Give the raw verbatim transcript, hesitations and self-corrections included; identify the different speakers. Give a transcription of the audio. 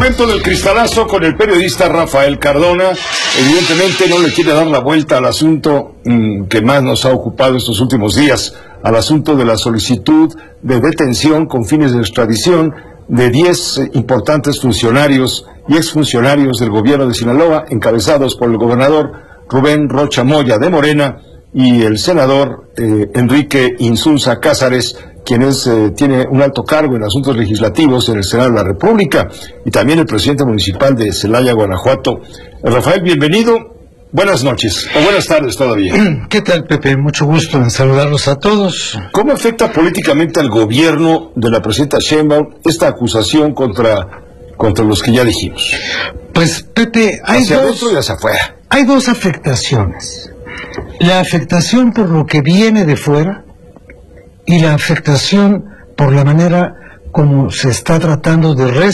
Speaker 1: momento del cristalazo con el periodista Rafael Cardona. Evidentemente no le quiere dar la vuelta al asunto mmm, que más nos ha ocupado estos últimos días, al asunto de la solicitud de detención con fines de extradición de diez eh, importantes funcionarios y exfuncionarios del gobierno de Sinaloa, encabezados por el gobernador Rubén Rocha Moya de Morena y el senador eh, Enrique Insunza Cázares, quien es, eh, tiene un alto cargo en asuntos legislativos en el Senado de la República, y también el presidente municipal de Celaya, Guanajuato. Rafael, bienvenido. Buenas noches, o buenas tardes todavía.
Speaker 2: ¿Qué tal, Pepe? Mucho gusto en saludarlos a todos.
Speaker 1: ¿Cómo afecta políticamente al gobierno de la presidenta Sheinbaum esta acusación contra, contra los que ya dijimos?
Speaker 2: Pues, Pepe, hay
Speaker 1: hacia
Speaker 2: dos,
Speaker 1: adentro y hacia afuera.
Speaker 2: Hay dos afectaciones. La afectación por lo que viene de fuera y la afectación por la manera como se está tratando de